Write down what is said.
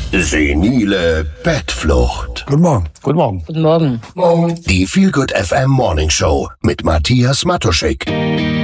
Senile Bettflucht. Guten Morgen. Guten Morgen. Guten Morgen. Die Feel Good FM Morning Show mit Matthias Matuschik.